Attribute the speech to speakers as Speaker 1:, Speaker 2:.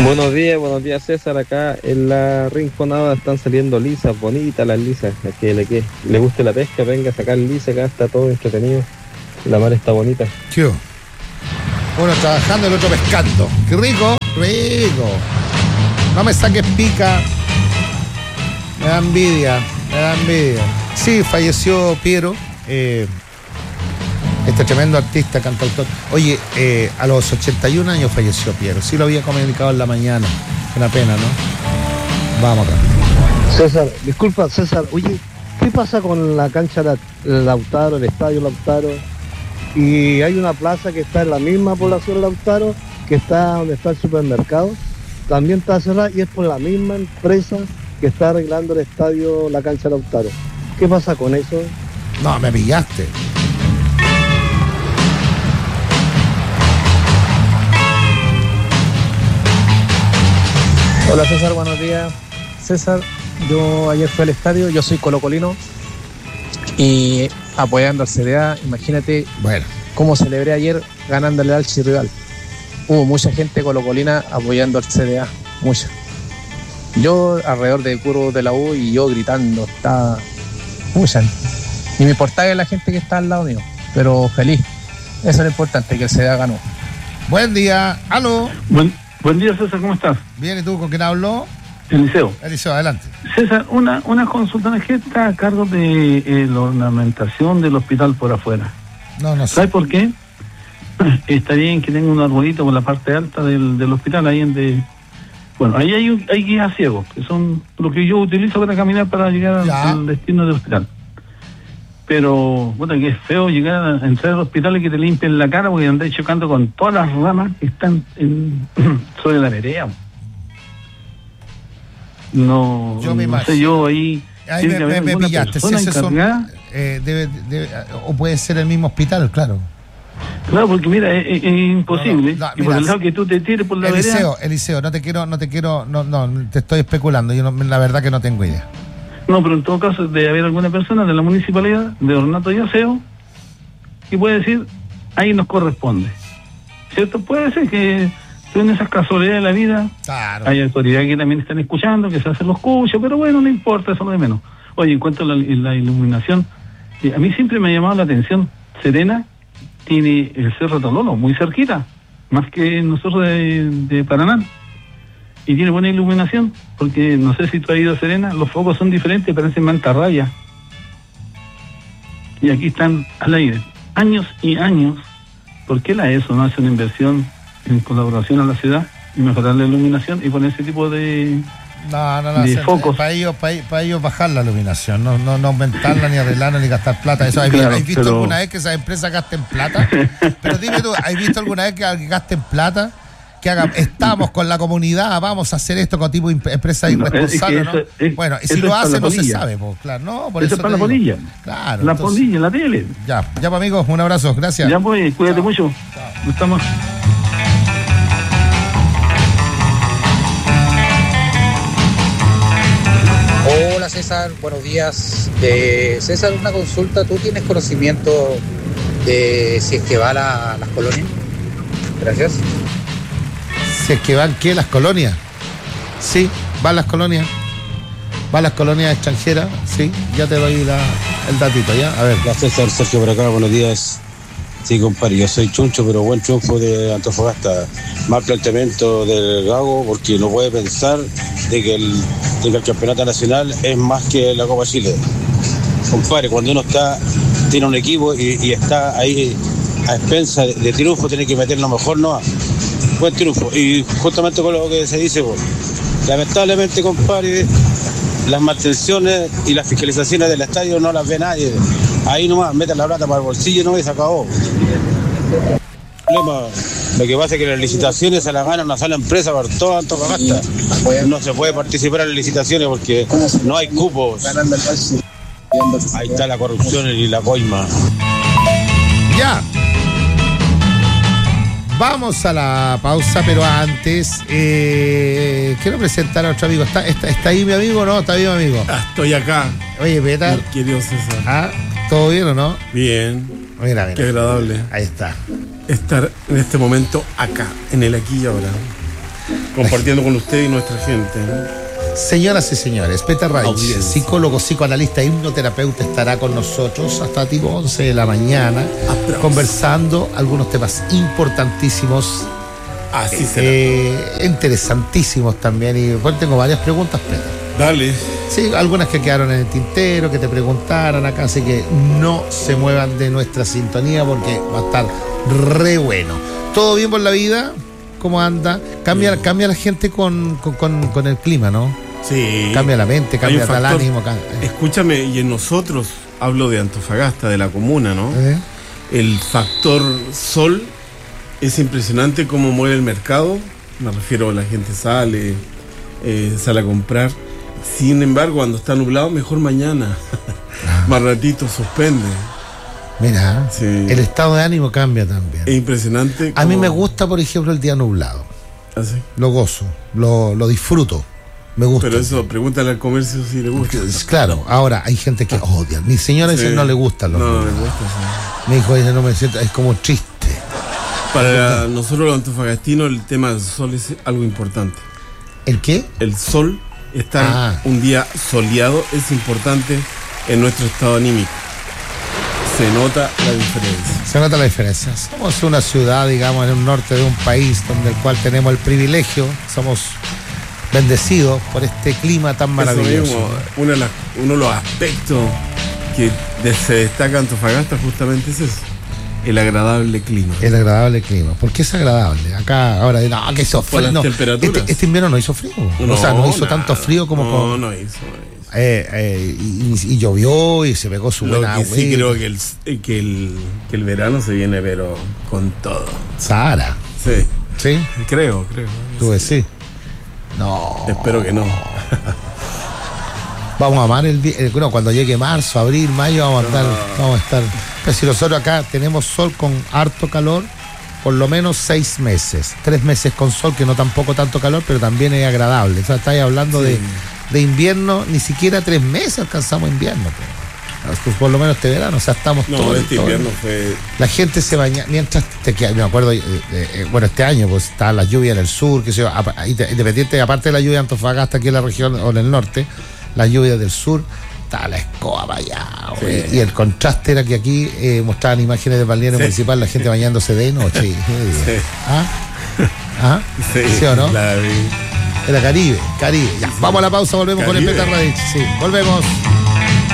Speaker 1: Buenos días César, acá en la Rinconada están saliendo lisas, bonitas las lisas, a que le guste la pesca, venga a sacar lisa, acá está todo entretenido, la mar está bonita.
Speaker 2: ¿Qué? Uno trabajando, el otro pescando. ¡Qué rico! ¡Rico! No me saques pica. Me da envidia. Sí, falleció Piero, este tremendo artista, cantautor. Oye, a los 81 años falleció Piero. Sí lo había comunicado en la mañana. Una pena, ¿no? Vamos acá.
Speaker 3: César, disculpa, César. Oye, ¿qué pasa con la cancha Lautaro, el estadio Lautaro? Y hay una plaza que está en la misma población Lautaro, que está donde está el supermercado. También está cerrada y es por la misma empresa que está arreglando el estadio, la cancha Lautaro. ¿Qué pasa con eso?
Speaker 2: No, me pillaste.
Speaker 4: Hola César, buenos días. César, yo ayer fui al estadio, yo soy colocolino y apoyando al CDA, imagínate cómo celebré ayer ganándole al Chirrival. Hubo mucha gente colocolina apoyando al CDA, mucha. Yo alrededor de puro de la U y yo gritando, estaba mucha. Ni me importaba la gente que está al lado mío, pero feliz. Eso es lo importante, que el CDA ganó.
Speaker 2: Buen día, aló.
Speaker 5: Buen día, César, ¿cómo estás?
Speaker 2: Bien, ¿y tú con quién habló?
Speaker 5: Eliseo,
Speaker 2: adelante.
Speaker 5: César, una consulta, ¿qué está a cargo de la ornamentación del hospital por afuera?
Speaker 2: No sé.
Speaker 5: ¿Sabes por qué? Está bien que tenga un arbolito por la parte alta del hospital, ahí bueno, ahí hay guías ciegos, que son lo que yo utilizo para caminar para llegar al destino del hospital. Pero, bueno, que es feo llegar a entrar al hospital y que te limpien la cara porque andáis chocando con todas las ramas que están sobre la vereda. No,
Speaker 2: yo me
Speaker 5: no sé, yo ahí
Speaker 2: me pillaste. Si ese o puede ser el mismo hospital, claro.
Speaker 5: Claro, porque mira, es imposible. Y por el lado que tú te tires por la vereda.
Speaker 2: Eliseo, no te estoy especulando. Yo la verdad que no tengo idea.
Speaker 5: No, pero en todo caso debe haber alguna persona de la municipalidad, de ornato y aseo, que puede decir, ahí nos corresponde. ¿Cierto? Puede ser que en esas casualidades de la vida hay autoridades que también están escuchando, que se hacen los cuchos, pero bueno, no importa, eso es lo de menos. Oye, en cuanto a la iluminación, a mí siempre me ha llamado la atención, Serena tiene el Cerro Tololo muy cerquita, más que nosotros de Paraná. Y tiene buena iluminación, porque no sé si tú has ido a Serena, los focos son diferentes, parecen mantarrayas. Y aquí están al aire. Años y años. ¿Por qué la ESO no hace una inversión en colaboración a la ciudad y mejorar la iluminación y poner ese tipo de focos?
Speaker 2: Para ellos bajar la iluminación, no aumentarla, ni arreglarla, ni gastar plata. Eso, ¿has visto alguna vez que esas empresas gasten plata? Pero dime tú, ¿has visto alguna vez que gasten plata? Que estamos con la comunidad, vamos a hacer esto con tipo empresa irresponsable, ¿no? Bueno, y si lo hace no se sabe, pues, claro, no, por eso
Speaker 5: es para la polilla.
Speaker 2: Claro.
Speaker 5: La polilla, la tele.
Speaker 2: Ya, pues amigos, un abrazo, gracias.
Speaker 5: Ya pues, cuídate mucho. Estamos.
Speaker 6: Hola César, buenos días. César, una consulta, ¿tú tienes conocimiento de si es que va a las colonias? Gracias.
Speaker 2: Si es que van, ¿qué? ¿Las colonias? Sí, van las colonias. Van las colonias extranjeras, sí. Ya te doy el datito, ¿ya? A ver.
Speaker 7: Hola César, Sergio por acá, buenos días. Sí, compadre, yo soy chuncho, pero buen triunfo de Antofagasta. Mal planteamiento del Gago, porque no puede pensar de que el campeonato nacional es más que la Copa Chile. Compadre, cuando uno tiene un equipo y está ahí a expensa de triunfo, tiene que meter lo mejor, no. Buen triunfo. Y justamente con lo que se dice, lamentablemente, compadre, las mantenciones y las fiscalizaciones del estadio no las ve nadie. Ahí nomás meten la plata para el bolsillo, no, y se acabó. Lo que pasa es que las licitaciones se las gana una sola empresa por toda Antofagasta. No se puede participar en las licitaciones porque no hay cupos. Ahí está la corrupción y la coima.
Speaker 2: Ya. Vamos a la pausa, pero antes quiero presentar a nuestro amigo. ¿Está ahí mi amigo o no? ¿Está bien, mi amigo?
Speaker 8: Estoy acá.
Speaker 2: Oye, Petar.
Speaker 8: Querido César.
Speaker 2: ¿Todo bien o no?
Speaker 8: Bien.
Speaker 2: Mira.
Speaker 8: Qué agradable.
Speaker 2: Ahí está.
Speaker 8: Estar en este momento acá, en el aquí y ahora. compartiendo con usted y nuestra gente.
Speaker 2: Señoras y señores, Peter Reich, psicólogo, psicoanalista, hipnoterapeuta, estará con nosotros hasta tipo 11 de la mañana, conversando algunos temas importantísimos,
Speaker 8: así será.
Speaker 2: Interesantísimos también. Y bueno, tengo varias preguntas, Peter.
Speaker 8: Dale.
Speaker 2: Sí, algunas que quedaron en el tintero, que te preguntaran acá, así que no se muevan de nuestra sintonía porque va a estar re bueno. ¿Todo bien por la vida? ¿Cómo anda? Cambia la gente con el clima, ¿no?
Speaker 8: Sí.
Speaker 2: Cambia la mente, cambia el ánimo.
Speaker 8: Escúchame, y en nosotros, hablo de Antofagasta, de la comuna, ¿no? El factor sol es impresionante cómo mueve el mercado. Me refiero, la gente sale a comprar. Sin embargo, cuando está nublado, mejor mañana. Más ratito suspende.
Speaker 2: Mira,
Speaker 8: sí.
Speaker 2: El estado de ánimo cambia también.
Speaker 8: Es impresionante.
Speaker 2: A mí me gusta, por ejemplo, el día nublado.
Speaker 8: ¿Ah, sí?
Speaker 2: Lo gozo, lo disfruto. Me gusta.
Speaker 8: Pero eso, pregúntale al comercio si le gusta.
Speaker 2: Claro, ahora hay gente que odia. Mi señora dice no le gustan los
Speaker 8: no le gusta, sí.
Speaker 2: Mi hijo dice no me siento, es como triste.
Speaker 8: Para nosotros los antofagastinos el tema del sol es algo importante.
Speaker 2: ¿El qué?
Speaker 8: El sol, estar un día soleado es importante en nuestro estado anímico. Se nota la diferencia.
Speaker 2: Se nota la diferencia. Somos una ciudad, digamos, en el norte de un país donde el cual tenemos el privilegio, somos bendecidos por este clima tan maravilloso.
Speaker 8: Mismo, uno de los aspectos que se destaca Antofagasta justamente es eso. El agradable clima.
Speaker 2: El agradable clima. ¿Por qué es agradable? Acá ahora no, que hizo frío. No, este invierno no hizo frío. No, o sea, no hizo tanto frío como
Speaker 8: no hizo.
Speaker 2: Y llovió y se pegó su buena agua.
Speaker 8: Sí, creo que el verano se viene, pero con todo.
Speaker 2: Sahara.
Speaker 8: Sí.
Speaker 2: ¿Sí?
Speaker 8: Creo.
Speaker 2: ¿Tú decís? No.
Speaker 8: Espero que no.
Speaker 2: Vamos a amar cuando llegue marzo, abril, mayo, vamos a estar. Pero si nosotros acá tenemos sol con harto calor, por lo menos 6 meses. 3 meses con sol, que no tampoco tanto calor, pero también es agradable. O sea, estáis hablando de invierno, ni siquiera 3 meses alcanzamos invierno. Pues por lo menos este verano, o sea, estamos todos.
Speaker 8: Este invierno fue.
Speaker 2: La gente se baña, mientras me acuerdo, bueno, este año, pues está la lluvia en el sur, que independiente, aparte de la lluvia de Antofagasta aquí en la región o en el norte, la lluvia del sur, estaba la escoba para allá, y el contraste era que aquí mostraban imágenes del balneario municipal, la gente bañándose de noche.
Speaker 8: Sí.
Speaker 2: ¿Sí o no? Era Caribe. Ya, vamos a la pausa, volvemos con el Peter Radich. Sí, volvemos.